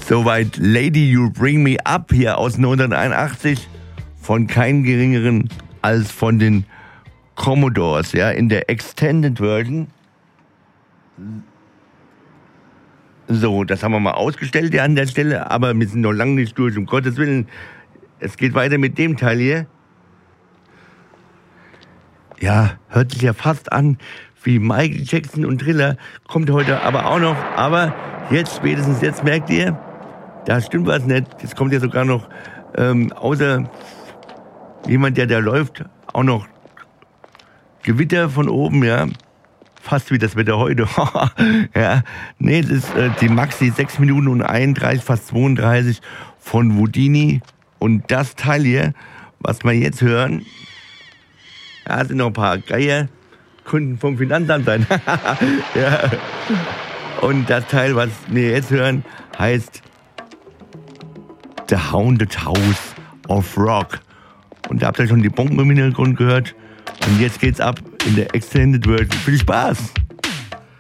Soweit Lady You Bring Me Up hier aus 1981 von keinem geringeren als von den Commodores, ja, in der Extended Version. So, das haben wir mal ausgestellt ja an der Stelle, aber wir sind noch lange nicht durch, um Gottes Willen. Es geht weiter mit dem Teil hier. Ja, hört sich ja fast an wie Michael Jackson und Thriller, kommt heute aber auch noch, aber jetzt, spätestens jetzt merkt ihr, da stimmt was nicht, jetzt kommt ja sogar noch, außer jemand, der da läuft, auch noch Gewitter von oben, ja, fast wie das Wetter heute. Ja, nee, das ist die Maxi 6 Minuten und 31, fast 32 von Houdini. Und das Teil hier, was wir jetzt hören, ja, sind noch ein paar Geier, Kunden vom Finanzamt sein. Ja. Und das Teil, was wir jetzt hören, heißt The Haunted House of Rock. Und da habt ihr schon die Bomben im Hintergrund gehört. Und jetzt geht's ab in der Extended Version. Viel Spaß!